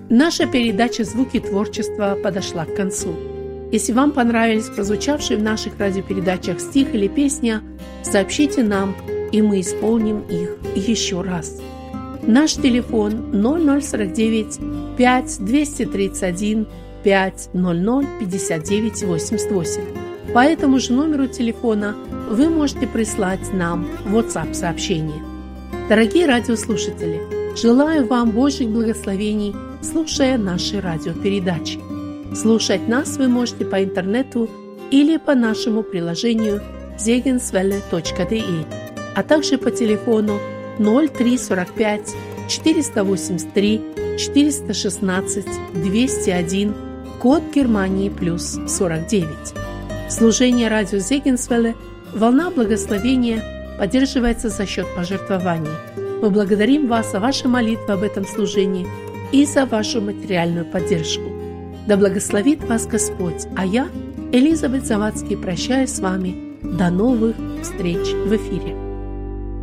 Наша передача «Звуки творчества» подошла к концу. Если вам понравились прозвучавшие в наших радиопередачах стих или песня, сообщите нам, и мы исполним их еще раз. Наш телефон 0049 5 231 500 59 88. По этому же номеру телефона вы можете прислать нам WhatsApp-сообщение. Дорогие радиослушатели, желаю вам Божьих благословений, слушая наши радиопередачи. Слушать нас вы можете по интернету или по нашему приложению segenswelle.de, а также по телефону 0345 483 416 201, код Германии +49. Служение радио Segenswelle «Волна благословения» поддерживается за счет пожертвований. Мы благодарим вас за ваши молитвы об этом служении и за вашу материальную поддержку. Да благословит вас Господь, а я, Элизабет Завадский, прощаюсь с вами. До новых встреч в эфире.